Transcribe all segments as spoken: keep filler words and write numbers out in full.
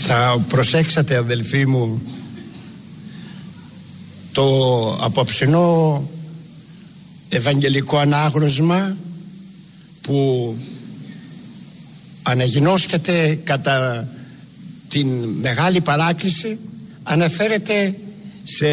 Θα προσέξατε, αδελφοί μου, το απόψινό ευαγγελικό ανάγνωσμα που αναγινώσκεται κατά την Μεγάλη Παράκληση αναφέρεται σε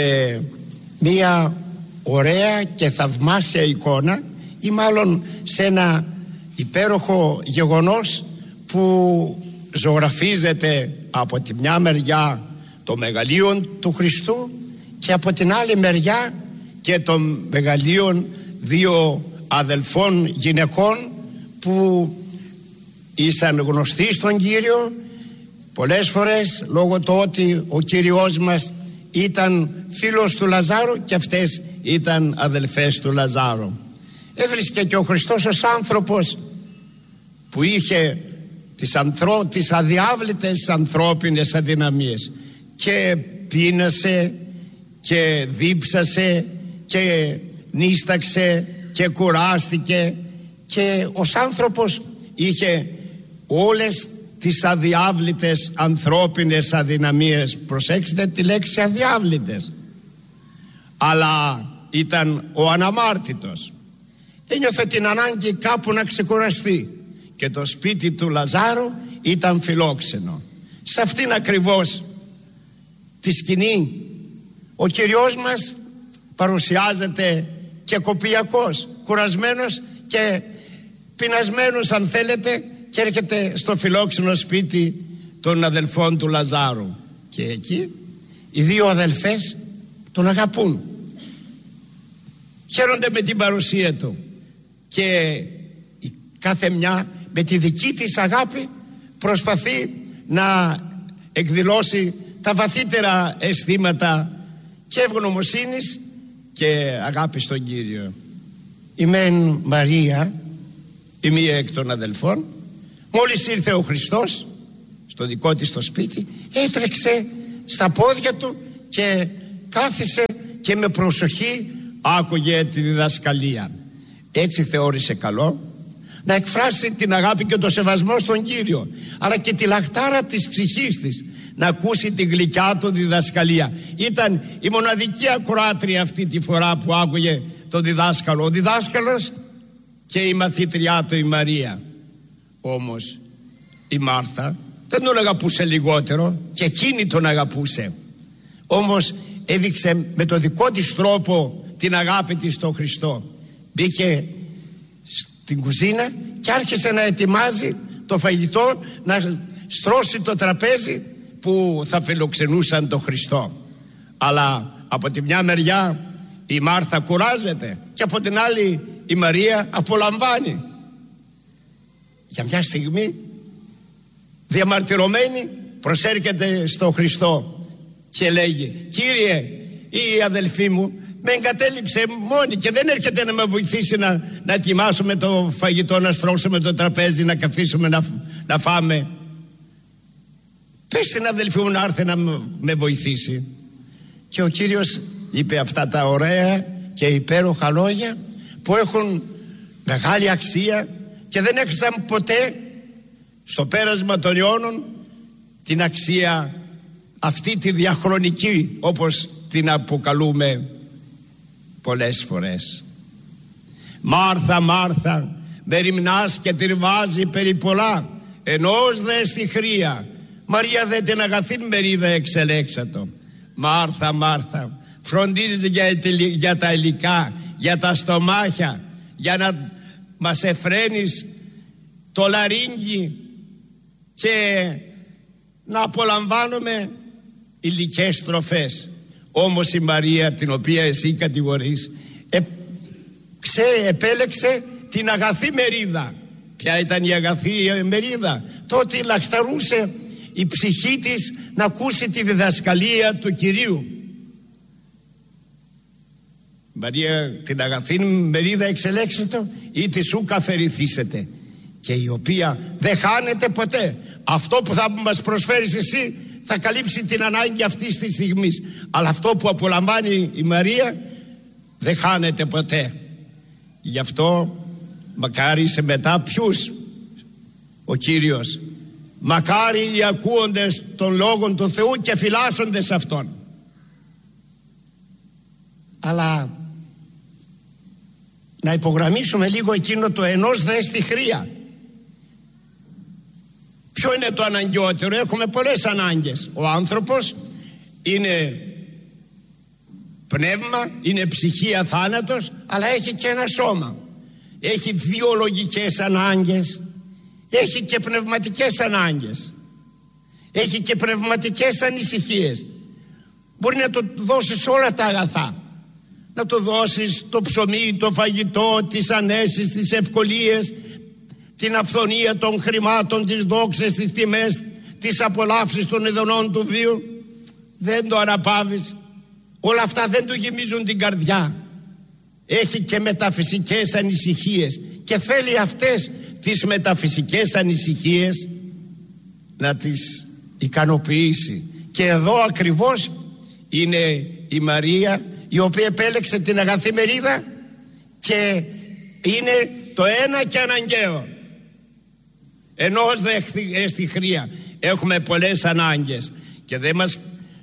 μία ωραία και θαυμάσια εικόνα, ή μάλλον σε ένα υπέροχο γεγονός που ζωγραφίζεται από τη μια μεριά το μεγαλείον του Χριστού και από την άλλη μεριά και των μεγαλείων δύο αδελφών γυναικών που ήσαν γνωστοί στον Κύριο πολλές φορές λόγω του ότι ο Κύριος μας ήταν φίλος του Λαζάρου και αυτές ήταν αδελφές του Λαζάρου. Έβρισκε και ο Χριστός ως άνθρωπος που είχε τις, ανθρω... τις αδιάβλητες ανθρώπινες αδυναμίες και πείνασε και δίψασε και νίσταξε και κουράστηκε και ως άνθρωπος είχε όλες τις αδιάβλητες ανθρώπινες αδυναμίες. Προσέξτε τη λέξη αδιάβλητες. Αλλά ήταν ο αναμάρτητος. Ένιωθε την ανάγκη κάπου να ξεκουραστεί και το σπίτι του Λαζάρου ήταν φιλόξενο. Σε αυτήν ακριβώς τη σκηνή ο Κυριός μας παρουσιάζεται και κοπιακός, κουρασμένος και πεινασμένος αν θέλετε, και έρχεται στο φιλόξενο σπίτι των αδελφών του Λαζάρου και εκεί οι δύο αδελφές τον αγαπούν, χαίρονται με την παρουσία του και η κάθε μια με τη δική της αγάπη προσπαθεί να εκδηλώσει τα βαθύτερα αισθήματα και ευγνωμοσύνης και αγάπη στον Κύριο. Η μεν Μαρία, η μία εκ των αδελφών, μόλις ήρθε ο Χριστός στο δικό της το σπίτι, έτρεξε στα πόδια του και κάθισε και με προσοχή άκουγε τη διδασκαλία. Έτσι θεώρησε καλό να εκφράσει την αγάπη και το σεβασμό στον Κύριο, αλλά και τη λαχτάρα της ψυχής της να ακούσει τη γλυκιά του διδασκαλία. Ήταν η μοναδική ακροάτρια αυτή τη φορά που άκουγε τον διδάσκαλο, ο διδάσκαλος και η μαθήτριά του η Μαρία. Όμως η Μάρθα δεν τον αγαπούσε λιγότερο και εκείνη τον αγαπούσε. Όμως έδειξε με το δικό της τρόπο την αγάπη της στον Χριστό. Μπήκε στην κουζίνα και άρχισε να ετοιμάζει το φαγητό, να στρώσει το τραπέζι που θα φιλοξενούσαν τον Χριστό. Αλλά από τη μια μεριά η Μάρθα κουράζεται και από την άλλη η Μαρία απολαμβάνει. Για μια στιγμή διαμαρτυρωμένη προσέρχεται στον Χριστό και λέγει: Κύριε, η αδελφή μου με εγκατέλειψε μόνη και δεν έρχεται να με βοηθήσει να, να ετοιμάσουμε το φαγητό, να στρώσουμε το τραπέζι, να καθίσουμε να, να φάμε. Πες στην αδελφή μου να έρθει να με βοηθήσει. Και ο Κύριος είπε αυτά τα ωραία και υπέροχα λόγια που έχουν μεγάλη αξία και δεν έχασαν ποτέ στο πέρασμα των αιώνων την αξία αυτή τη διαχρονική, όπως την αποκαλούμε πολλές φορές. Μάρθα, Μάρθα, μεριμνάς και τριβάζει περί πολλά, ενός δε στη χρία, Μαρία δε την αγαθήν μερίδα εξελέξατο. Μάρθα, Μάρθα, φροντίζεις για, για τα υλικά, για τα στομάχια, για να μας εφραίνεις το λαρύγγι και να απολαμβάνουμε υλικές τροφές. Όμως η Μαρία, την οποία εσύ κατηγορείς, ε, ξέ, επέλεξε την αγαθή μερίδα. Ποια ήταν η αγαθή μερίδα? Το ότι λαχταρούσε η ψυχή της να ακούσει τη διδασκαλία του Κυρίου. Μαρία, την αγαθή μερίδα εξελέξετε ή τη σου καφεριθήσετε, και η οποία δεν χάνεται ποτέ. Αυτό που θα μας προσφέρεις εσύ θα καλύψει την ανάγκη αυτής της στιγμής, αλλά αυτό που απολαμβάνει η Μαρία δεν χάνεται ποτέ. Γι' αυτό μακάρι σε μετά ποιους ο Κύριος μακάρι οι ακούοντες των λόγων του Θεού και φυλάσσοντες αυτόν. Αλλά να υπογραμμίσουμε λίγο εκείνο το ενός δε στη χρία. Ποιο είναι το αναγκαιότερο? Έχουμε πολλές ανάγκες. Ο άνθρωπος είναι πνεύμα, είναι ψυχή αθάνατος, αλλά έχει και ένα σώμα. Έχει βιολογικές ανάγκες, έχει και πνευματικές ανάγκες, έχει και πνευματικές ανησυχίες. Μπορεί να το δώσεις όλα τα αγαθά, να το δώσεις το ψωμί, το φαγητό, τις ανέσεις, τις ευκολίες, την αυθονία των χρημάτων, τις δόξες, τις τιμές, τις απολαύσεις των ειδονών του βίου. Δεν το αναπαύεις. Όλα αυτά δεν του γεμίζουν την καρδιά. Έχει και μεταφυσικές ανησυχίες και θέλει αυτές τις μεταφυσικές ανησυχίες να τις ικανοποιήσει. Και εδώ ακριβώς είναι η Μαρία, η οποία επέλεξε την αγαθή μερίδα και είναι το ένα και αναγκαίο. Ενώ ως δε στη χρία έχουμε πολλές ανάγκες και δεν μας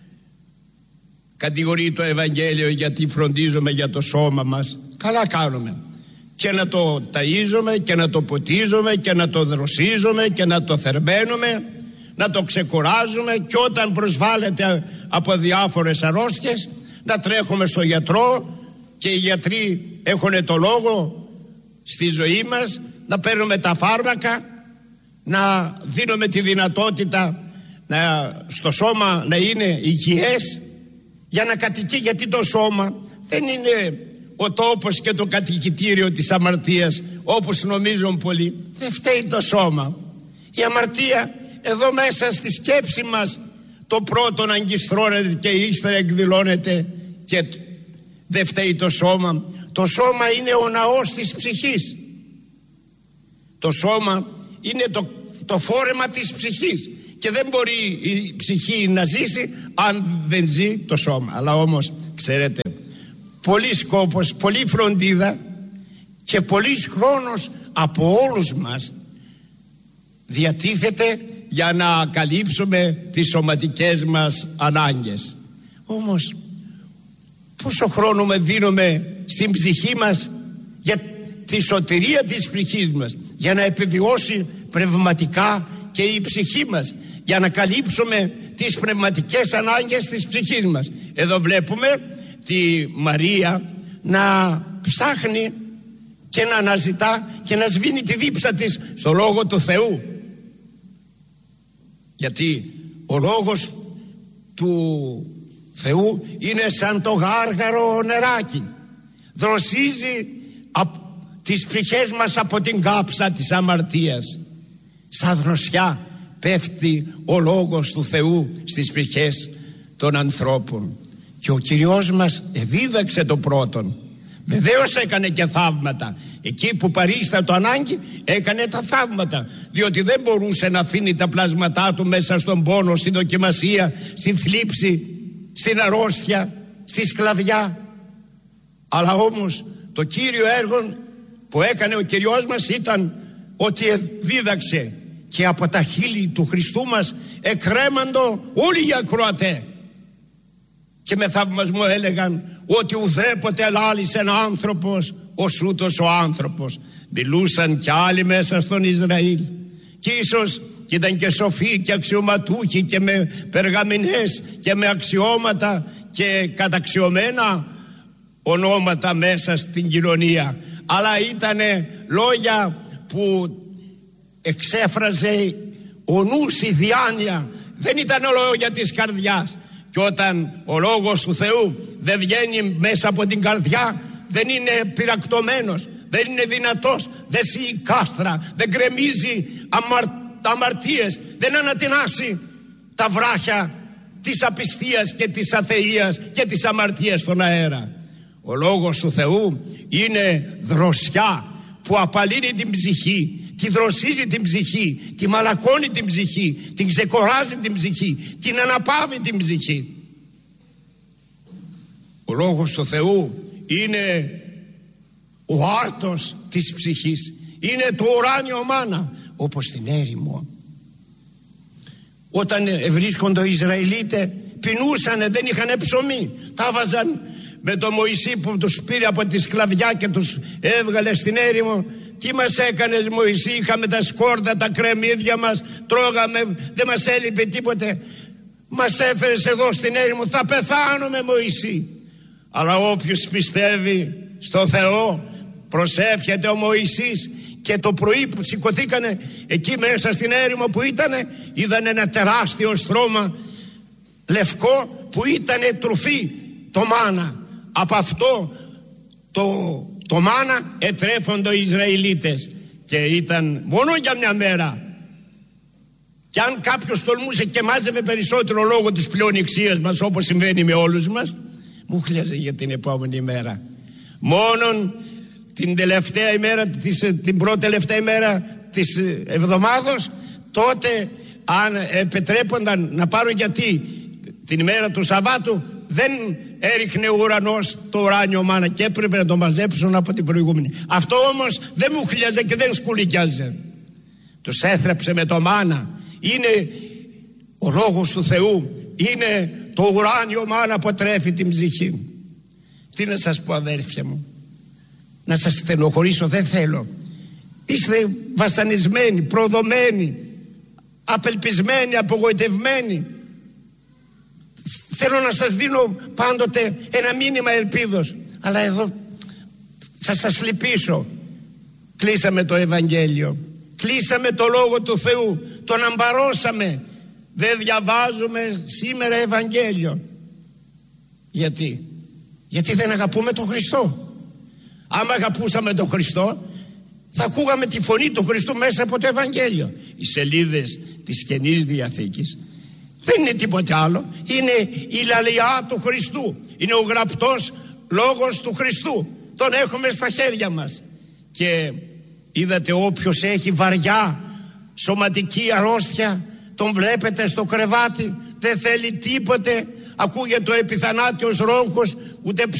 κατηγορεί το Ευαγγέλιο γιατί φροντίζουμε για το σώμα μας. Καλά κάνουμε. Και να το ταΐζουμε και να το ποτίζουμε και να το δροσίζουμε και να το θερμαίνουμε, να το ξεκουράζουμε, και όταν προσβάλλεται από διάφορες αρρώστιες να τρέχουμε στο γιατρό, και οι γιατροί έχουν το λόγο στη ζωή μας, να παίρνουμε τα φάρμακα, να δίνουμε τη δυνατότητα να, στο σώμα να είναι υγιές για να κατοικεί, γιατί το σώμα δεν είναι ο τόπος και το κατοικητήριο της αμαρτίας όπως νομίζουν πολλοί. Δεν φταίει το σώμα. Η αμαρτία εδώ μέσα στη σκέψη μας το πρώτον αγκιστρώνεται και ύστερα εκδηλώνεται, και δεν φταίει το σώμα. Το σώμα είναι ο ναός της ψυχής. Το σώμα είναι το, το φόρεμα της ψυχής και δεν μπορεί η ψυχή να ζήσει αν δεν ζει το σώμα. Αλλά όμως ξέρετε, πολύ σκόπος, πολύ φροντίδα και πολύς χρόνος από όλους μας διατίθεται για να καλύψουμε τις σωματικές μας ανάγκες. Όμως πόσο χρόνο με δίνουμε στην ψυχή μας για τη σωτηρία της ψυχής μας, για να επιβιώσει πνευματικά και η ψυχή μας, για να καλύψουμε τις πνευματικές ανάγκες της ψυχής μας. Εδώ βλέπουμε τη Μαρία να ψάχνει και να αναζητά και να σβήνει τη δίψα της στο Λόγο του Θεού, γιατί ο Λόγος του Θεού είναι σαν το γάργαρο νεράκι, δροσίζει τις ψυχές μας από την κάψα της αμαρτίας. Σαν δροσιά πέφτει ο Λόγος του Θεού στις ψυχές των ανθρώπων. Και ο Κυριός μας εδίδαξε το πρώτον. Βεβαίως έκανε και θαύματα. Εκεί που παρίστατο ανάγκη έκανε τα θαύματα, διότι δεν μπορούσε να αφήνει τα πλάσματά του μέσα στον πόνο, στην δοκιμασία, στην θλίψη, στην αρρώστια, στη σκλαβιά. Αλλά όμως το κύριο έργο που έκανε ο Κυριός μας ήταν ότι δίδαξε, και από τα χείλη του Χριστού μας εκρέμαντο όλοι οι ακροατέ, και με θαυμασμό έλεγαν ότι ουδέποτε ελάλησε ένα άνθρωπος ως ούτως ο άνθρωπος. Μιλούσαν κι άλλοι μέσα στον Ισραήλ, και ίσως και ήταν και σοφοί και αξιωματούχοι και με περγαμηνές και με αξιώματα και καταξιωμένα ονόματα μέσα στην κοινωνία, αλλά ήτανε λόγια που εξέφραζε ο νους, η διάνοια, δεν ήταν λόγια της καρδιάς. Και όταν ο Λόγος του Θεού δεν βγαίνει μέσα από την καρδιά, δεν είναι πυρακτωμένος, δεν είναι δυνατός, δεν σύει κάστρα, δεν γκρεμίζει αμαρ, αμαρτίες, δεν ανατινάσει τα βράχια της απιστίας και της αθείας και της αμαρτίας στον αέρα. Ο Λόγος του Θεού είναι δροσιά που απαλύνει την ψυχή, τη δροσίζει την ψυχή, τη μαλακώνει την ψυχή, την ξεκοράζει την ψυχή, την αναπαύει την ψυχή. Ο Λόγος του Θεού είναι ο άρτος της ψυχής, είναι το ουράνιο μάνα, όπως στην έρημο όταν βρίσκονται οι Ισραηλίτες, πεινούσανε, δεν είχαν ψωμί, τα βάζαν με τον Μωυσή που τους πήρε από τη σκλαβιά και τους έβγαλε στην έρημο. Τι μας έκανες Μωυσή? Είχαμε τα σκόρδα, τα κρεμμύδια μας, τρώγαμε, δεν μας έλειπε τίποτε. Μας έφερες εδώ στην έρημο, θα πεθάνουμε Μωυσή. Αλλά όποιος πιστεύει στο Θεό, προσεύχεται ο Μωυσής. Και το πρωί που σηκωθήκανε εκεί μέσα στην έρημο που ήτανε, είδαν ένα τεράστιο στρώμα λευκό που ήτανε τροφή, το μάνα. Από αυτό το, το μάνα ετρέφονται οι Ισραηλίτες, και ήταν μόνο για μια μέρα. Και αν κάποιος τολμούσε και μάζευε περισσότερο λόγω της πλεονεξίας μας, όπως συμβαίνει με όλους μας, μου χλιάζε για την επόμενη μέρα. Μόνον την τελευταία ημέρα, την πρώτη τελευταία ημέρα της εβδομάδος, τότε αν επιτρέπονταν να πάρω, γιατί την ημέρα του Σαββάτου δεν έριχνε ο ουρανός το ουράνιο μάνα και έπρεπε να το μαζέψουν από την προηγούμενη. Αυτό όμως δεν μου χλιάζε και δεν σκουλικιάζε. Τους έθρεψε με το μάνα. Είναι ο λόγος του Θεού, είναι το ουράνιο μάνα που τρέφει την ψυχή μου. Τι να σας πω αδέρφια μου, να σας στενοχωρήσω δεν θέλω. Είστε βασανισμένοι, προδομένοι, απελπισμένοι, απογοητευμένοι. Θέλω να σας δίνω πάντοτε ένα μήνυμα ελπίδος, αλλά εδώ θα σας λυπήσω. Κλείσαμε το Ευαγγέλιο, κλείσαμε το Λόγο του Θεού, τον αμπαρώσαμε. Δεν διαβάζουμε σήμερα Ευαγγέλιο. Γιατί? Γιατί δεν αγαπούμε τον Χριστό. Άμα αγαπούσαμε τον Χριστό, θα ακούγαμε τη φωνή του Χριστού μέσα από το Ευαγγέλιο. Οι σελίδες της Καινής Διαθήκης δεν είναι τίποτε άλλο. Είναι η λαλιά του Χριστού. Είναι ο γραπτός λόγος του Χριστού. Τον έχουμε στα χέρια μας. Και είδατε, όποιος έχει βαριά σωματική αρρώστια, τον βλέπετε στο κρεβάτι, δεν θέλει τίποτε, ακούγεται ο επιθανάτιος ρόγχος, ούτε